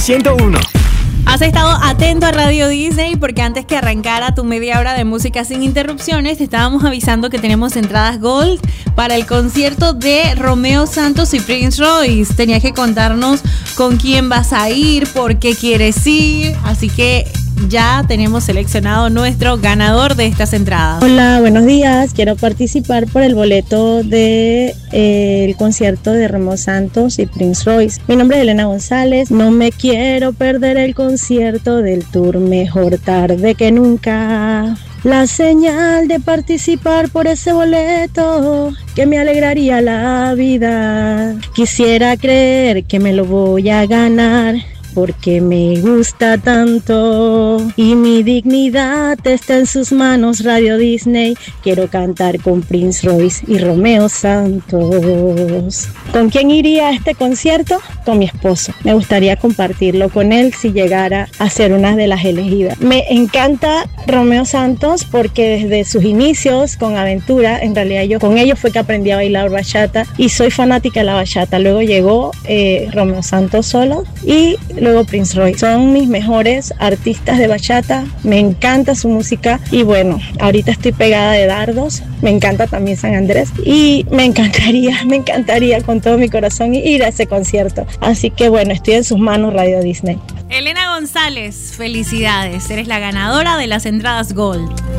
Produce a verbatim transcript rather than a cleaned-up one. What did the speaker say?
ciento uno. Has estado atento a Radio Disney porque antes que arrancara tu media hora de música sin interrupciones, te estábamos avisando que tenemos entradas Gold para el concierto de Romeo Santos y Prince Royce. Tenías que contarnos con quién vas a ir, por qué quieres ir, así que ya tenemos seleccionado nuestro ganador de estas entradas. Hola, buenos días. Quiero participar por el boleto del de, eh, concierto de Romeo Santos y Prince Royce. Mi nombre es Elena González. No me quiero perder el concierto del tour, mejor tarde que nunca. La señal de participar por ese boleto que me alegraría la vida. Quisiera creer que me lo voy a ganar, porque me gusta tanto y mi dignidad está en sus manos. Radio Disney, quiero cantar con Prince Royce y Romeo Santos. ¿Con quién iría a este concierto? Con mi esposo. Me gustaría compartirlo con él si llegara a ser una de las elegidas. Me encanta Romeo Santos porque desde sus inicios con Aventura, en realidad yo con ellos fue que aprendí a bailar bachata y soy fanática de la bachata. Luego llegó eh, Romeo Santos solo y luego Prince Royce. Son mis mejores artistas de bachata, me encanta su música y bueno, ahorita estoy pegada de Dardos, me encanta también San Andrés y me encantaría, me encantaría con todo mi corazón ir a ese concierto. Así que bueno, estoy en sus manos, Radio Disney. Elena González, felicidades, eres la ganadora de las entradas Gold.